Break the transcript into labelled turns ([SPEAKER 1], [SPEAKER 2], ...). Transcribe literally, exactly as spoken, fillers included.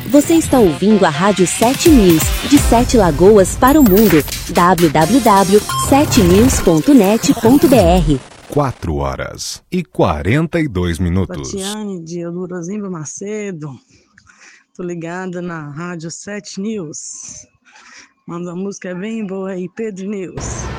[SPEAKER 1] Você está ouvindo a Rádio sete News, de Sete Lagoas para o mundo. w w w ponto sete news ponto net ponto b r.
[SPEAKER 2] quatro horas e quarenta e dois minutos.
[SPEAKER 3] Tatiane de Eudorozimba Macedo. Tô ligada na Rádio sete News. Manda uma música bem boa aí, Pedro News.